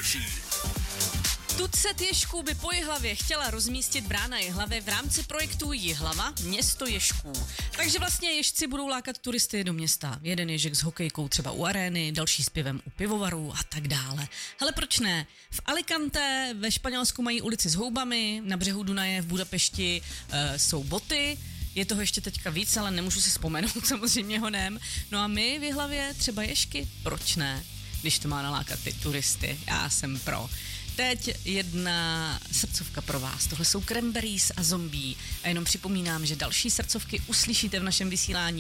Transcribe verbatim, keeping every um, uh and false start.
nejlepší. Tucet ježků by po Jihlavě chtěla rozmístit Brána Jihlavy v rámci projektu Jihlava město ježků. Takže vlastně ježci budou lákat turisty do města. Jeden ježek s hokejkou třeba u arény, další s pivem u pivovaru a tak dále. Hele, proč ne? V Alicante ve Španělsku mají ulici s houbami, na břehu Dunaje v Budapešti e, jsou boty. Je toho ještě teďka víc, ale nemůžu si vzpomenout samozřejmě honem. No a my v Jihlavě třeba ježky, proč ne? Když to má nalákat ty turisty, já jsem pro. Teď jedna srdcovka pro vás. Tohle jsou Cranberries a Zombie. A jenom připomínám, že další srdcovky uslyšíte v našem vysílání